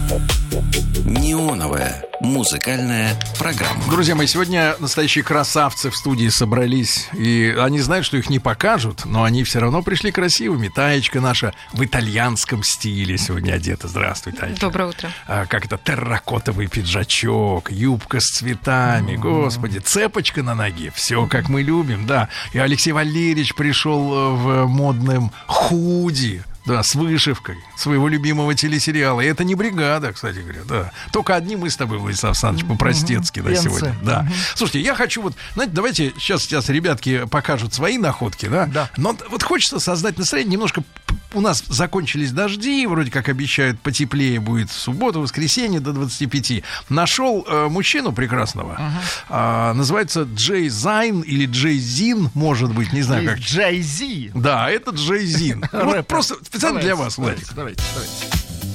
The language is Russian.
Неоновая музыкальная программа. Друзья мои, сегодня настоящие красавцы в студии собрались. И они знают, что их не покажут, но они все равно пришли красивыми. Таечка наша в итальянском стиле сегодня одета. Здравствуй, Таечка. Доброе утро. Как это, терракотовый пиджачок, юбка с цветами, господи, цепочка на ноге. Все, как мы любим, да. И Алексей Валерьевич пришел в модном худи. Да, с вышивкой своего любимого телесериала. И это не бригада, кстати говоря, да. Только одни мы с тобой, Владислав Александрович, по-простецки, да, сегодня. Да. Слушайте, я хочу вот, знаете, давайте сейчас ребятки покажут свои находки, да? Да. Но вот хочется создать настроение немножко. У нас закончились дожди, вроде как обещают, потеплее будет в субботу, воскресенье до 25. Нашел мужчину прекрасного. Называется Джей Зайн или Джей Зин, может быть, не знаю как. Джей Зи. Да, это Джей Зин. Вот просто специально для вас, Владик. Давайте.